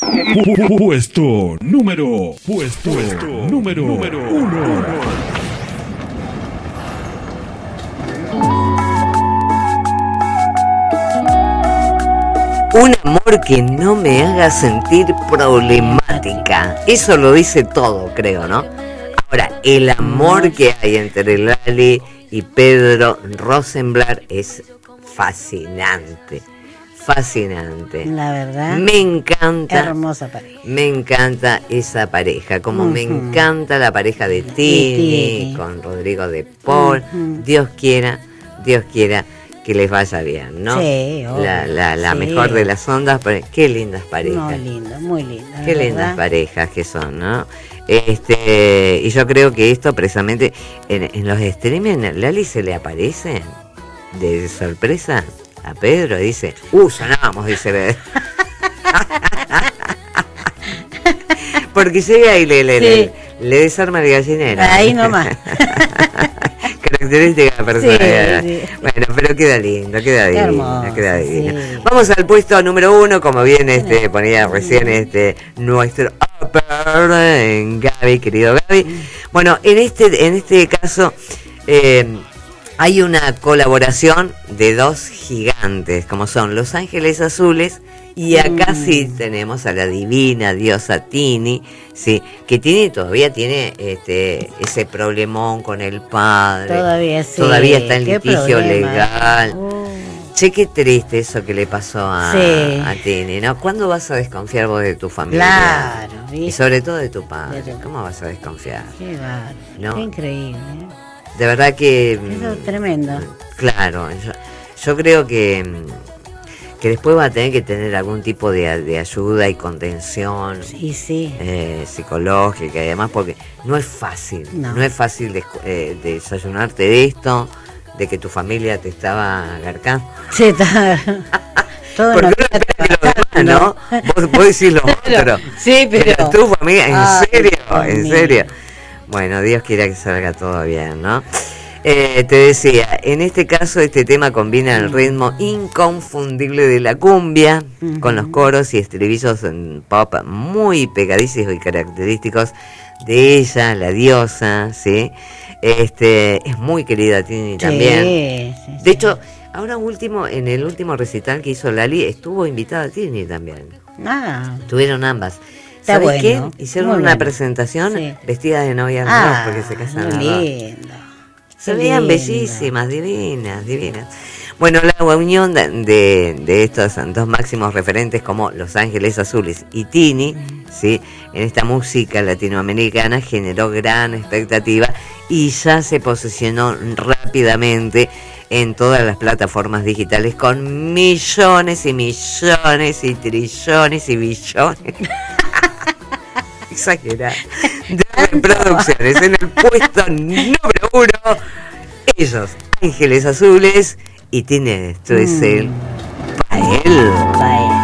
Puesto número 1. Un amor que no me haga sentir problemática. Eso lo dice todo, creo, ¿no? Ahora, el amor que hay entre Lali y Pedro Rosenblatt es fascinante. Fascinante. La verdad. Me encanta. Hermosa pareja. Me encanta esa pareja. Como me encanta la pareja de Tini con Rodrigo de Paul. Dios quiera que les vaya bien, ¿no? Sí, obvio, la sí. mejor de las ondas, qué lindas parejas. Muy linda. Qué lindas parejas que son, ¿no? Y yo creo que esto precisamente en los streaming, Lali se le aparece de sorpresa a Pedro, dice, sonamos, dice. Porque llega y le desarma el gallinero. Ahí nomás. Característica personal. Sí. Bueno, pero queda lindo. Hermoso, Queda divino. sí. Vamos al puesto número 1, como bien ponía recién nuestro upper en Gaby, querido Gaby. Bueno, en este caso hay una colaboración de dos gigantes, como son Los Ángeles Azules. Y acá sí tenemos a la divina diosa Tini, sí, que Tini todavía tiene ese problemón con el padre. Todavía está en litigio legal. Che, qué triste eso que le pasó a Tini, ¿no? ¿Cuándo vas a desconfiar vos de tu familia? Claro, ¿viste? Y sobre todo de tu padre. ¿Cómo vas a desconfiar? Qué bárbaro, ¿no? qué increíble. De verdad que... Eso es tremendo. Claro, yo creo que después va a tener que tener algún tipo de ayuda y contención psicológica y demás, porque no es fácil, no es fácil desayunarte de esto, de que tu familia te estaba agarcando. Sí, está. Porque uno espera que los demás, ¿no? Vos decís los otros. Sí, pero tu familia, ¿en serio? Bueno, Dios quiera que salga todo bien, ¿no? Te decía, en este caso este tema combina el ritmo inconfundible de la cumbia con los coros y estribillos en pop muy pegadizos y característicos de ella, la diosa, ¿sí? Es muy querida Tini también. De hecho, ahora en el último recital que hizo Lali, estuvo invitada Tini también. Estuvieron ambas. ¿Sabes qué? Hicieron una presentación vestidas de novias porque se casan las dos. Se veían bellísimas, divinas. Bueno, la unión de estos dos máximos referentes como Los Ángeles Azules y Tini, ¿sí? En esta música latinoamericana generó gran expectativa y ya se posicionó rápidamente en todas las plataformas digitales con millones y millones y trillones y billones. Exagerado. De reproducciones en el puesto número 1, ellos, Ángeles Azules, y tiene esto es el Pael.